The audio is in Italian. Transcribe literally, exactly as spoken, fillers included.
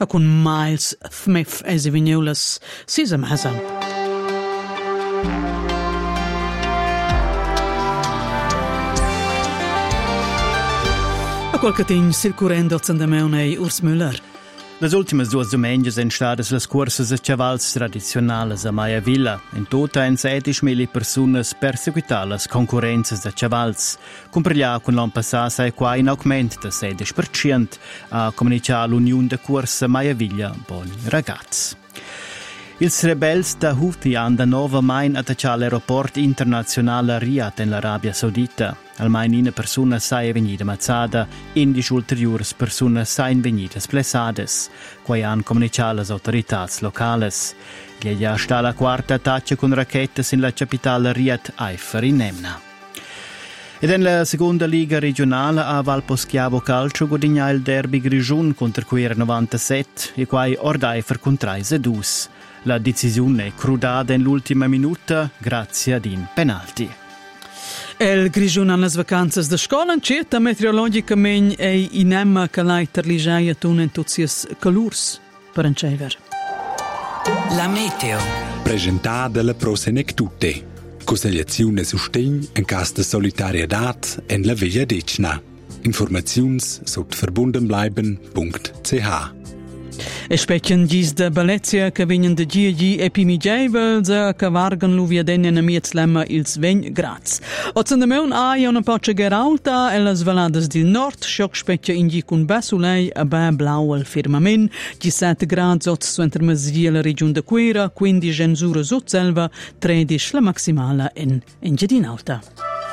a con Miles Smith e si vignulas sisa mesa. A qualche ting circurrendo zandameune Urs Müller. Las ultimas duas domenges en stadas las cursas a chavals tradicionales a Maia Villa. In tota en sedici mila personas perseguitar las concorrenzas da chavals. Compreglià con l'an passat sai qua in augment da sedici per cento a comunicar l'Unione de Cursa Maia Villa Bon Ragazz. Ils rebels da Houthi han da nova main attacciato l'aeroport internazionale a Riyadh in l'Arabia Saudita. Almeno una persona sai venida mazzata, indici ulteriori persone sai venida splessades, quai han comunicato le autorità locali. Gli è stata la quarta attacca con racchette in la capitale Riyadh Haifa in Nemna. Ed in la seconda liga regionale a Valposchiavo Calcio guadagna il derby Grigiun contro Quera novantasette e quai Ordaifer contro Sedus. La decisione è crudata nell'ultima minuta grazie ad un penalti. El Grigiun han las vacanzas da scola, certa meteorologicament ei inemma che l'aiter ligeia tun entuzias calurs per encever. La meteo. Presentata la Prosenectute. Consigliazione sustegn in cas de solidarietà en la Via Decna. Informaziuns sot verbundenbleiben punkt c h. E specchien gis de Balezia che venien de G G e Pimigevels che vargan l'uvia denne na miez lemma ils vegn grads. O zandameun aia una poce geralta e las valadas del nord, scioc specchia in gi cun basulei a ba blau al firmament, diciassette grads oz su intermesia la regione de Quera, quindici en zura sot selva, tredici la maximala in Engiadinalta.